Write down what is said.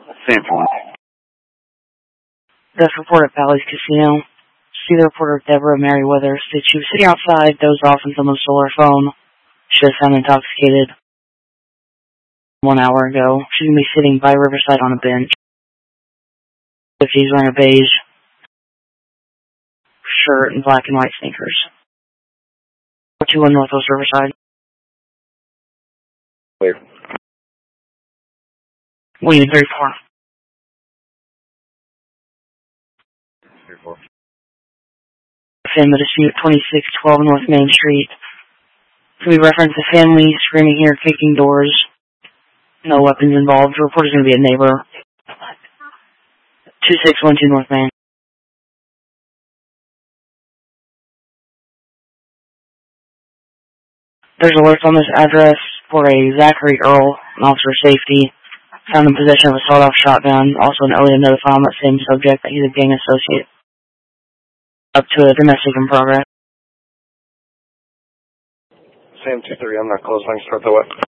Same phone. Desk report at Bally's Casino. See the reporter Deborah Merriweather states she was sitting outside, dozed off, and someone stole her phone. She was found intoxicated 1 hour ago. She's going to be sitting by Riverside on a bench. She's wearing a beige shirt and black and white sneakers. 421 Northwest Riverside. Clear. Waiting 34. 34. Family dispute 2612 North Main Street. So we reference the family screaming here, kicking doors. No weapons involved. The reporter's going to be a neighbor. 2612 North Main. There's alerts on this address for a Zachary Earl, an officer of safety, found in possession of a sawed-off shotgun. Also an alien notified on that same subject that he's a gang associate. Up to a domestic in progress. Sam 2-3, I'm not close. I can start the way.